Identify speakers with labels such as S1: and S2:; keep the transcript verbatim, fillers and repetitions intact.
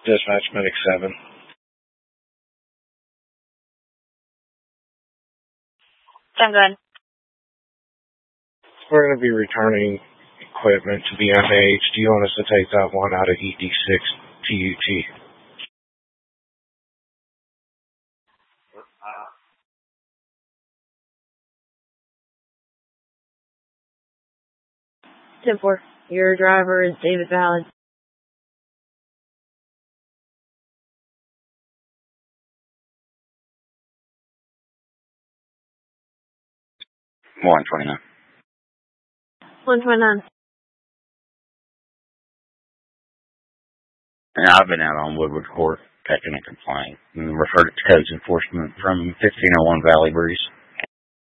S1: Dispatch Medic seven.
S2: I'm good.
S1: We're going to be returning equipment to the M H. Do you want us to take that one out of E D six T U T?
S2: ten four. Your driver is David Ballard.
S3: one twenty-nine.
S2: one twenty-nine.
S3: And I've been out on Woodward Court taking a complaint and referred it to Codes Enforcement from fifteen oh one Valley Breeze.